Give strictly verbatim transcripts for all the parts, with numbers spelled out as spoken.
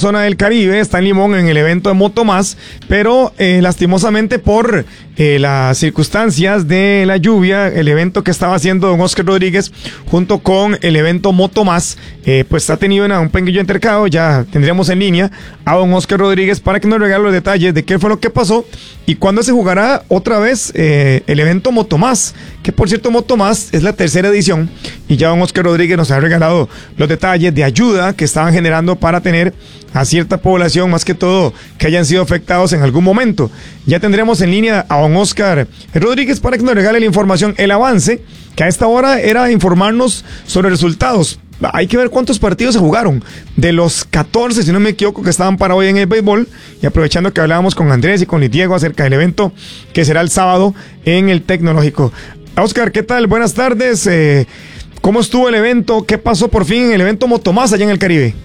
zona del Caribe, está en Limón en el evento de Moto Más, pero eh, lastimosamente por eh, las circunstancias de la lluvia, el evento que estaba haciendo don Oscar Rodríguez junto con el evento Moto Más, eh, pues ha tenido una, un pequeño intercambio. Ya tendríamos en línea a don Oscar Rodríguez para que nos regale los detalles de qué fue lo que pasó y cuándo se jugará otra vez eh, el evento Moto Más, que por cierto Moto Más es la tercera edición y ya don Oscar Rodríguez nos ha regalado los detalles de ayuda que estaban generando para tener a cierta población, más que todo que hayan sido afectados en algún momento. Ya tendremos en línea a don Oscar Rodríguez para que nos regale la información, el avance, que a esta hora era informarnos sobre resultados. Hay que ver cuántos partidos se jugaron de los catorce, si no me equivoco, que estaban para hoy en el béisbol, y aprovechando que hablábamos con Andrés y con Diego acerca del evento que será el sábado en el Tecnológico. Oscar, ¿qué tal? Buenas tardes. Eh, ¿Cómo estuvo el evento? ¿Qué pasó por fin en el evento Motomás allá en el Caribe?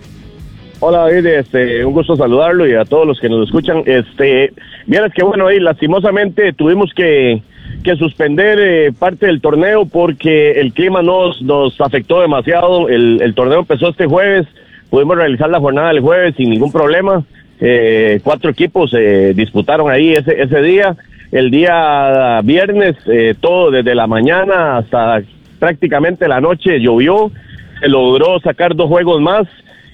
Hola David, este, un gusto saludarlo y a todos los que nos escuchan. Este, vieras que bueno, ahí lastimosamente tuvimos que, que suspender eh, parte del torneo porque el clima nos, nos afectó demasiado. El, el torneo empezó este jueves, pudimos realizar la jornada del jueves sin ningún problema. Eh, cuatro equipos eh, disputaron ahí ese, ese día. El día viernes, eh, todo desde la mañana hasta prácticamente la noche llovió, se logró sacar dos juegos más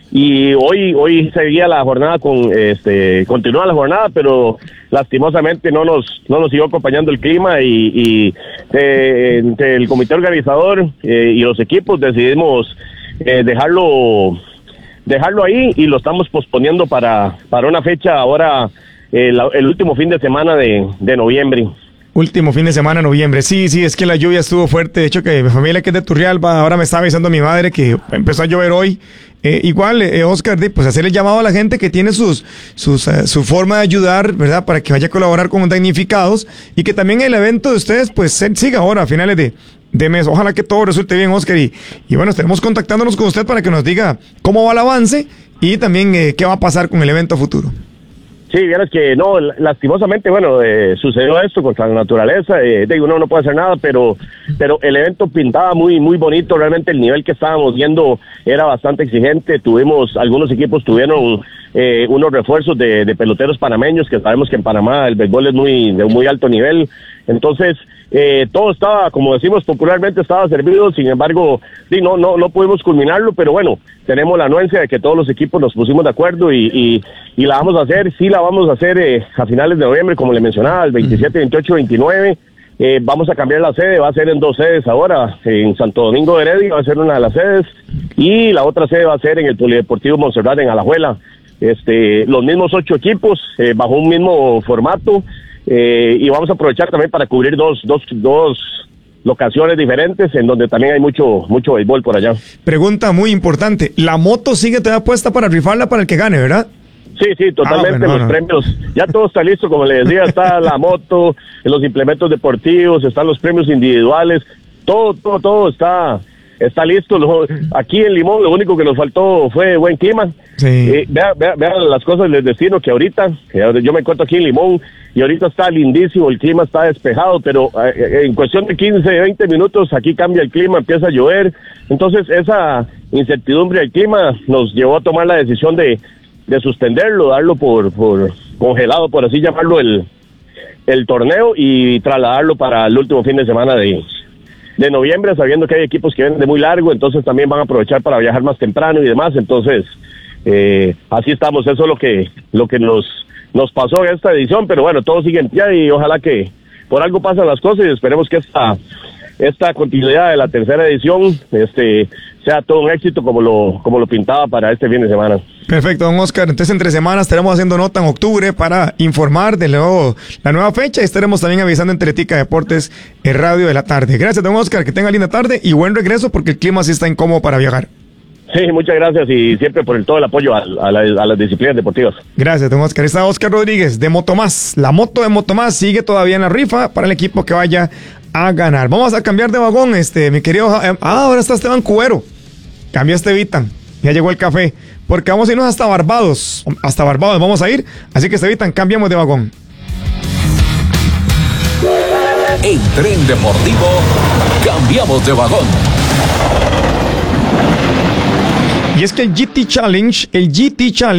y hoy hoy seguía la jornada con este continúa la jornada, pero lastimosamente no nos no nos siguió acompañando el clima y, y eh, entre el comité organizador eh, y los equipos decidimos eh, dejarlo dejarlo ahí y lo estamos posponiendo para para una fecha ahora eh, la, el último fin de semana de, de noviembre. Último fin de semana de noviembre. Sí, sí, es que la lluvia estuvo fuerte. De hecho, que mi familia que es de Turrialba, ahora me está avisando mi madre que empezó a llover hoy. Eh, igual, eh, Oscar, pues hacer el llamado a la gente que tiene sus, sus, uh, su forma de ayudar, ¿verdad? Para que vaya a colaborar con damnificados y que también el evento de ustedes, pues, siga ahora a finales de, de mes. Ojalá que todo resulte bien, Oscar. Y, y bueno, estaremos contactándonos con usted para que nos diga cómo va el avance y también eh, qué va a pasar con el evento futuro. Sí, vieras que no, lastimosamente, bueno, eh, sucedió esto contra la naturaleza, eh, de uno no puede hacer nada, pero pero el evento pintaba muy muy bonito, realmente el nivel que estábamos viendo era bastante exigente, tuvimos, algunos equipos tuvieron eh, unos refuerzos de, de peloteros panameños, que sabemos que en Panamá el béisbol es muy de un muy alto nivel, entonces eh, todo estaba, como decimos popularmente, estaba servido, sin embargo, sí, no, no, no pudimos culminarlo, pero bueno, tenemos la anuencia de que todos los equipos nos pusimos de acuerdo y, y, y la vamos a hacer, sí la vamos a hacer eh, a finales de noviembre, como le mencionaba, el veintisiete, veintiocho, veintinueve, eh, vamos a cambiar la sede, va a ser en dos sedes ahora, en Santo Domingo de Heredia va a ser una de las sedes, y la otra sede va a ser en el Polideportivo Montserrat en Alajuela, este, los mismos ocho equipos, eh, bajo un mismo formato, eh, y vamos a aprovechar también para cubrir dos, dos, dos locaciones diferentes en donde también hay mucho mucho béisbol por allá. Pregunta muy importante, ¿la moto sigue todavía puesta para rifarla para el que gane, verdad? Sí, sí, totalmente, ah, bueno, los no. premios, ya todo está listo, como le decía, está la moto, los implementos deportivos, están los premios individuales, todo, todo, todo está está listo. Aquí en Limón lo único que nos faltó fue buen clima. Sí. Eh, vean vea, vea las cosas del destino que ahorita, que yo me encuentro aquí en Limón y ahorita está lindísimo, el clima está despejado, pero eh, en cuestión de quince, veinte minutos aquí cambia el clima, empieza a llover. Entonces esa incertidumbre del clima nos llevó a tomar la decisión de, de suspenderlo, darlo por, por congelado, por así llamarlo, el, el torneo y trasladarlo para el último fin de semana de de noviembre, sabiendo que hay equipos que vienen de muy largo, entonces también van a aprovechar para viajar más temprano y demás, entonces eh, así estamos, eso es lo que lo que nos nos pasó en esta edición, pero bueno, todo sigue en pie y ojalá que por algo pasan las cosas y esperemos que esta esta continuidad de la tercera edición este sea todo un éxito como lo como lo pintaba para este fin de semana. Perfecto, don Oscar. Entonces, entre semanas estaremos haciendo nota en octubre para informar de nuevo la nueva fecha y estaremos también avisando en Teletica Deportes en Radio de la Tarde. Gracias, don Oscar. Que tenga linda tarde y buen regreso porque el clima sí está incómodo para viajar. Sí, muchas gracias y siempre por el, todo el apoyo a, a, la, a las disciplinas deportivas. Gracias, don Oscar. Está Oscar Rodríguez de Motomás. La moto de Motomás sigue todavía en la rifa para el equipo que vaya a ganar. Vamos a cambiar de vagón, este, mi querido. Ah, ahora está Esteban Cubero. Cambia este Vitan. Ya llegó el café. Porque vamos a irnos hasta Barbados. Hasta Barbados vamos a ir. Así que Esteban, cambiamos de vagón. En Tren Deportivo, cambiamos de vagón. Y es que el G T Challenge, el G T Challenge